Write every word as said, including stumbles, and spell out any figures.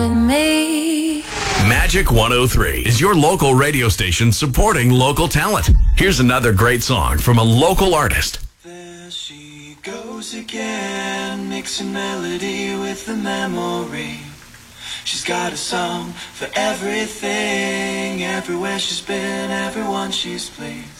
Me. Magic one oh three is your local radio station supporting local talent. Here's another great song from a local artist. There she goes again, mixing melody with the memory. She's got a song for everything, everywhere she's been, everyone she's pleased.